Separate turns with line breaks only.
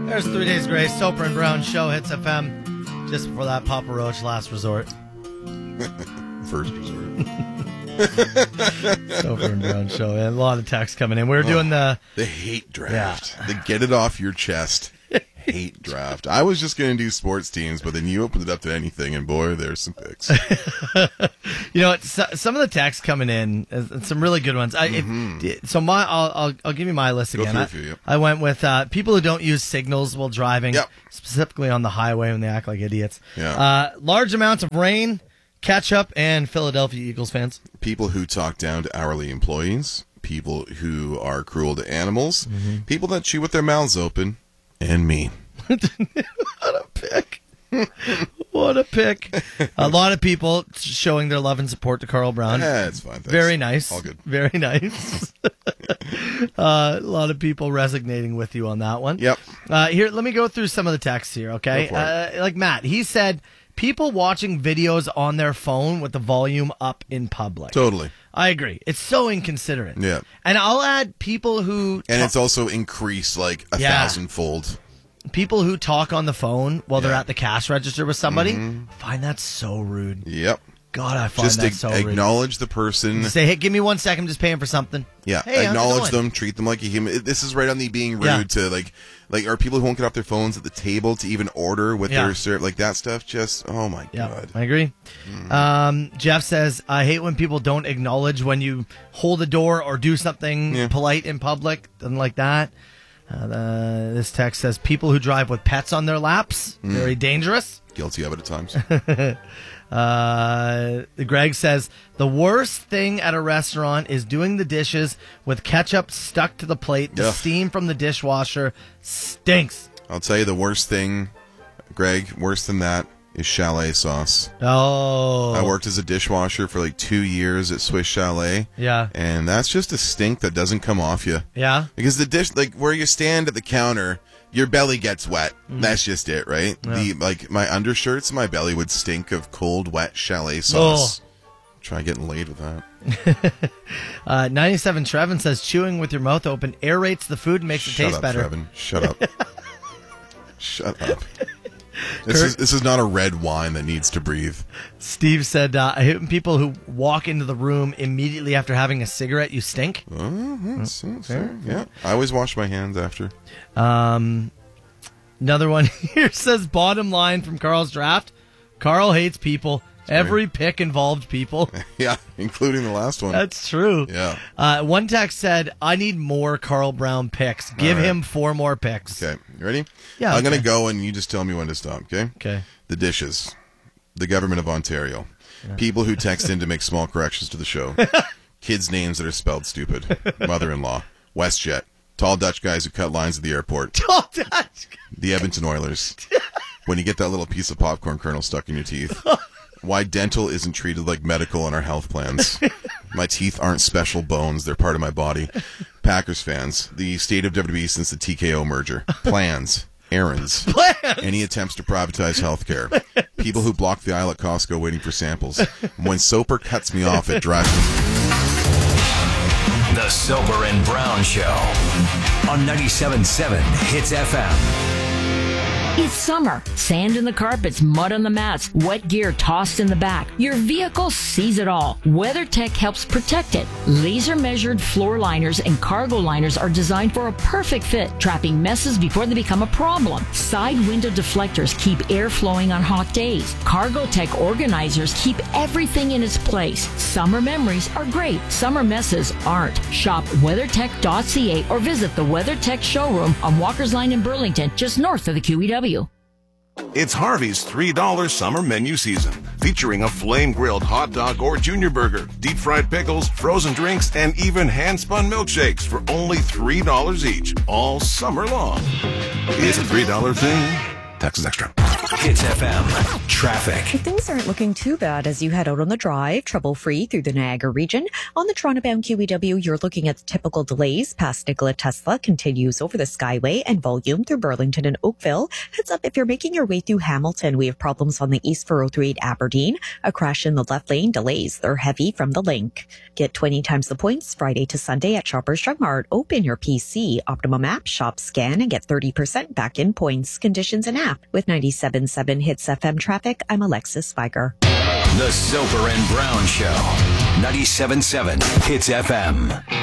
There's 3 Days Grace, Soper and Brown Show, Hits FM. Just before that, Papa Roach, Last Resort.
First resort.
Soper and Brown Show. And a lot of texts coming in. We were doing the
hate draft. The get it off your chest hate draft. I was just going to do sports teams, but then you opened it up to anything, and boy, there's some picks.
You know, some of the texts coming in, some really good ones. I'll give you my list again.
Go through a few, yep.
I went with people who don't use signals while driving,
Yep.
specifically on the highway when they act like idiots.
Yeah.
Large amounts of rain, ketchup, and Philadelphia Eagles fans.
People who talk down to hourly employees, people who are cruel to animals, people that chew with their mouths open, and me.
What a pick. What a pick. A lot of people showing their love and support to Carl Brown.
Yeah, it's fine. Thanks.
Very nice.
All good.
Very nice. A lot of people resonating with you on that one.
Yep.
Here, let me go through some of the texts here, okay?
Go for it.
Like Matt, he said, people watching videos on their phone with the volume up in public.
Totally.
I agree. It's so inconsiderate.
Yeah.
And I'll add people who...
And it's also increased like 1,000-fold.
People who talk on the phone while they're at the cash register with somebody, find that so rude.
Yep.
God, I find that so rude.
Just acknowledge the person.
Say, hey, give me 1 second, I'm just paying for something.
Yeah,
hey,
acknowledge them, treat them like a human. This is right on the being rude to like are people who won't get off their phones at the table to even order with their serve, like that stuff. Just oh my god,
I agree. Jeff says, I hate when people don't acknowledge when you hold a door or do something polite in public, something like that. This text says, people who drive with pets on their laps, very dangerous.
Guilty of it at times.
Greg says, the worst thing at a restaurant is doing the dishes with ketchup stuck to the plate. The steam from the dishwasher stinks.
I'll tell you the worst thing, Greg, worse than that, is chalet sauce.
Oh.
I worked as a dishwasher for like 2 years at Swiss Chalet.
Yeah.
And that's just a stink that doesn't come off you.
Yeah.
Because the dish, like where you stand at the counter, your belly gets wet. That's just it, right? Yeah. My undershirts, my belly would stink of cold, wet chalet sauce. Try getting laid with that.
97 Trevin says, chewing with your mouth open aerates the food and makes it taste better.
Trevin. Shut up. Shut up. This is not a red wine that needs to breathe.
Steve said, I hate people who walk into the room immediately after having a cigarette. You stink.
Yeah. I always wash my hands after.
Another one here says, bottom line from Carl's draft, Carl hates people. Every pick involved people.
Yeah, including the last one.
That's true.
Yeah.
One text said, I need more Carl Brown picks. Give him 4 more picks.
Okay. You ready?
Yeah.
I'm going to go and you just tell me when to stop, okay?
Okay.
The dishes. The government of Ontario. Yeah. People who text in to make small corrections to the show. Kids' names that are spelled stupid. Mother-in-law. WestJet. Tall Dutch guys who cut lines at the airport.
Tall Dutch.
The Edmonton Oilers. When you get that little piece of popcorn kernel stuck in your teeth. Why dental isn't treated like medical in our health plans. My teeth aren't special bones. They're part of my body. Packers fans. The state of WWE since the TKO merger. Plans. Errands. Any attempts to privatize healthcare. People who block the aisle at Costco waiting for samples. When Soper cuts me off, it drives me.
The Soper and Brown Show on 97.7 Hits FM.
It's summer. Sand in the carpets, mud on the mats, wet gear tossed in the back. Your vehicle sees it all. WeatherTech helps protect it. Laser-measured floor liners and cargo liners are designed for a perfect fit, trapping messes before they become a problem. Side window deflectors keep air flowing on hot days. CargoTech organizers keep everything in its place. Summer memories are great. Summer messes aren't. Shop WeatherTech.ca or visit the WeatherTech showroom on Walker's Line in Burlington, just north of the QEW.
It's Harvey's $3 summer menu season, featuring a flame-grilled hot dog or junior burger, deep-fried pickles, frozen drinks, and even hand-spun milkshakes for only $3 each, all summer long. It's a $3 thing. Taxes extra.
Hits FM. Traffic.
Things aren't looking too bad as you head out on the drive, trouble-free through the Niagara region. On the Toronto-bound QEW, you're looking at the typical delays past Nikola Tesla, continues over the Skyway and volume through Burlington and Oakville. Heads up if you're making your way through Hamilton. We have problems on the East 403 at Aberdeen. A crash in the left lane, delays. They're heavy from the link. Get 20 times the points Friday to Sunday at Shoppers Drug Mart. Open your PC, Optimum app, shop, scan, and get 30% back in points. Conditions and app. With 97.7 Hits FM traffic, I'm Alexis Spiker.
The Soper and Brown Show. 97.7 Hits FM.